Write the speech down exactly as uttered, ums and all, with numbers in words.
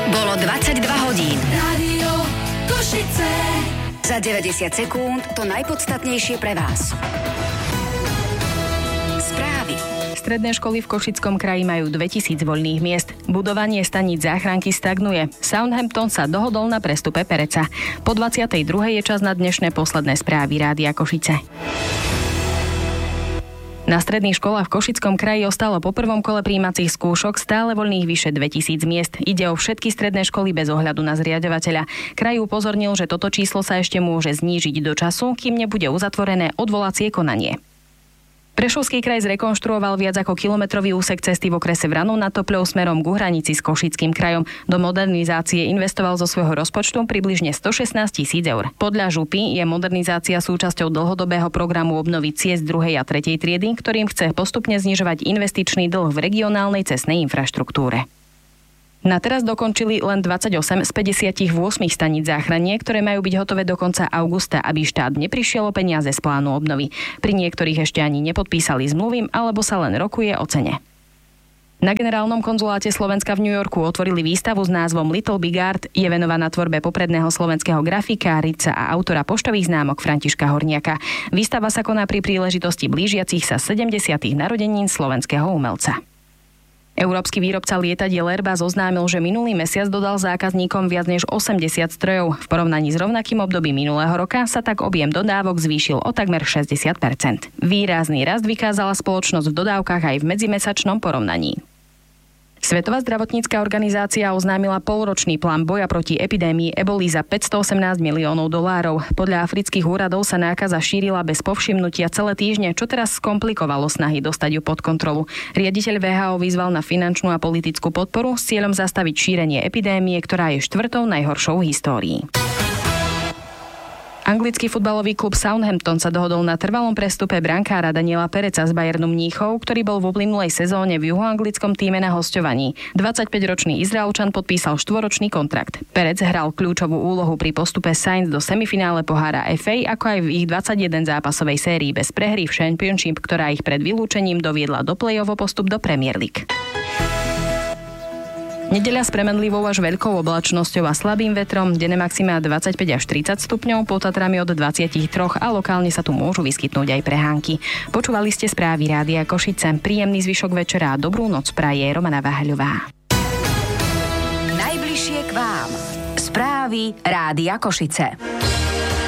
Bolo dvadsaťdva hodín. Rádio Košice. Za deväťdesiat sekúnd to najpodstatnejšie pre vás. Správy. Stredné školy v Košickom kraji majú dvetisíc voľných miest. Budovanie staníc záchranky stagnuje. Southampton sa dohodol na prestupe Pereca. Po dvadsiatej druhej je čas na dnešné posledné správy Rádia Košice. Na stredných školách v Košickom kraji ostalo po prvom kole prijímacích skúšok stále voľných vyše dvetisíc miest. Ide o všetky stredné školy bez ohľadu na zriaďovateľa. Kraj upozornil, že toto číslo sa ešte môže znížiť do času, kým nebude uzatvorené odvolacie konanie. Prešovský kraj zrekonštruoval viac ako kilometrový úsek cesty v okrese Vranov nad Topľou smerom k hranici s Košickým krajom. Do modernizácie investoval zo svojho rozpočtu približne stošestnásť tisíc eur. Podľa župy je modernizácia súčasťou dlhodobého programu obnovy ciest druhej a tretej triedy, ktorým chce postupne znižovať investičný dlh v regionálnej cestnej infraštruktúre. Na teraz dokončili len dvadsaťosem z päťdesiatosem staníc záchranie, ktoré majú byť hotové do konca augusta, aby štát neprišiel o peniaze z plánu obnovy. Pri niektorých ešte ani nepodpísali zmluvy, alebo sa len rokuje o cene. Na generálnom konzuláte Slovenska v New Yorku otvorili výstavu s názvom Little Big Art. Je venovaná tvorbe popredného slovenského grafika, rytca a autora poštových známok Františka Horniaka. Výstava sa koná pri príležitosti blížiacich sa sedemdesiatych narodenín slovenského umelca. Európsky výrobca lietadiel Airbus oznámil, že minulý mesiac dodal zákazníkom viac než osemdesiat strojov. V porovnaní s rovnakým obdobím minulého roka sa tak objem dodávok zvýšil o takmer šesťdesiat percent. Výrazný rast vykázala spoločnosť v dodávkach aj v medzimesačnom porovnaní. Svetová zdravotnícka organizácia oznámila polročný plán boja proti epidémii eboli za päťstoosemnásť miliónov dolárov. Podľa afrických úradov sa nákaza šírila bez povšimnutia celé týždne, čo teraz skomplikovalo snahy dostať ju pod kontrolu. Riaditeľ vé há ó vyzval na finančnú a politickú podporu s cieľom zastaviť šírenie epidémie, ktorá je štvrtou najhoršou v histórii. Anglický futbalový klub Southampton sa dohodol na trvalom prestupe brankára Daniela Pereca z Bayernu Mníchov, ktorý bol v uplynulej sezóne v juhoanglickom tíme na hosťovaní. dvadsaťpäťročný Izraelčan podpísal štvoročný kontrakt. Perec hral kľúčovú úlohu pri postupe Saints do semifinále pohára ef á, ako aj v ich dvadsaťjeden zápasovej sérii bez prehry v Championship, ktorá ich pred vylúčením doviedla do play-off o postup do Premier League. Nedeľa s premenlivou až veľkou oblačnosťou a slabým vetrom, denné maximá dvadsaťpäť až tridsať stupňov, pod Tatrami od dvadsaťtri a lokálne sa tu môžu vyskytnúť aj prehánky. Počúvali ste správy Rádia Košice. Príjemný zvyšok večera a dobrú noc praje Romana Váhaľová. Najbližšie k vám. Správy Rádia Košice.